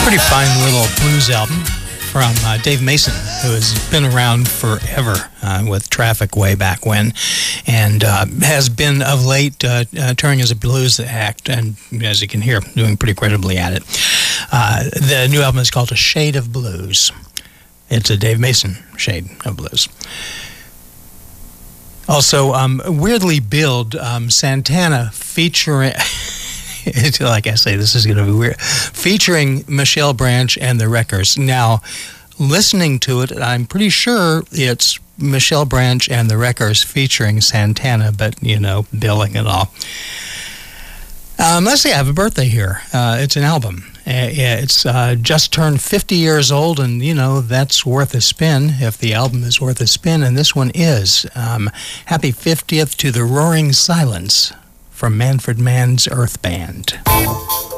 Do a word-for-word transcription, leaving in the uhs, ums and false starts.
Pretty fine little blues album from uh, Dave Mason, who has been around forever uh, with Traffic way back when, and uh, has been of late uh, uh, touring as a blues act, and as you can hear, doing pretty creditably at it. Uh, the new album is called A Shade of Blues. It's a Dave Mason shade of blues. Also, um, weirdly billed, um, Santana featuring... like I say, this is going to be weird. Featuring Michelle Branch and the Wreckers. Now, listening to it, I'm pretty sure it's Michelle Branch and the Wreckers featuring Santana, but, you know, billing it all. Um, let's see, I have a birthday here. Uh, it's an album. Uh, it's uh, just turned fifty years old, and, you know, that's worth a spin if the album is worth a spin, and this one is. Um, happy fiftieth to The Roaring Silence from Manfred Mann's Earth Band.